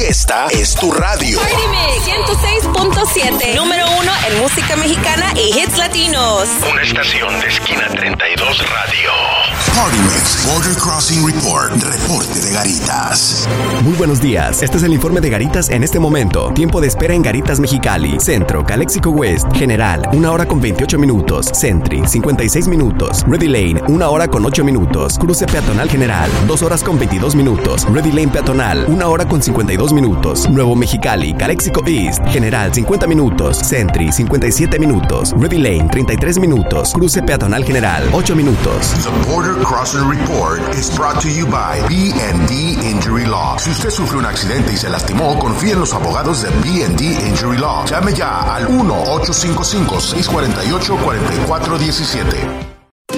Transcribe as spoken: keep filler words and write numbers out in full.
esta es tu radio. Party Mix ciento seis punto siete, número uno en música mexicana y hits latinos. Una estación de Esquina treinta y dos Radio. Party Mix Border Crossing Report. Reporte de Garitas. Muy buenos días. Este es el informe de Garitas en este momento. Tiempo de espera en Garitas Mexicali, Centro, Calexico West, General, una hora con veintiocho minutos. Sentry, cincuenta y seis minutos. Ready Lane, una hora con ocho minutos. Cruce peatonal General, dos horas con veintidós minutos. Ready Lane peatonal, una hora con cincuenta y dos minutos. Nuevo Mexicali, Calexico East, General, cincuenta minutos. Sentry, cincuenta y siete minutos. Ready Lane, treinta y tres minutos. Cruce peatonal General, ocho minutos. The Border Crossing Report is brought to you by B and D Injury Law. Si usted sufrió un accidente y se lastimó, confíe en los abogados de B and D Injury Law. Llame ya al uno ocho cinco cinco, seis cuatro ocho, cuatro cuatro uno siete.